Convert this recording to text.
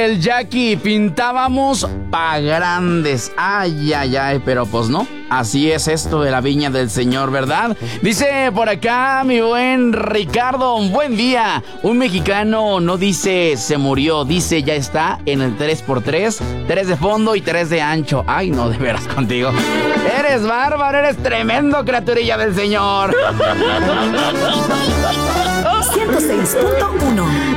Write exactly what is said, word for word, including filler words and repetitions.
el Jackie, pintábamos pa' grandes. Ay, ay, ay, pero pues no. Así es esto de la viña del Señor, ¿verdad? Dice por acá mi buen Ricardo, buen día. Un mexicano no dice se murió, dice ya está en el tres por tres, tres de fondo y tres de ancho. Ay, no, de veras contigo. Eres bárbaro, eres tremendo, criaturilla del Señor. ciento seis punto uno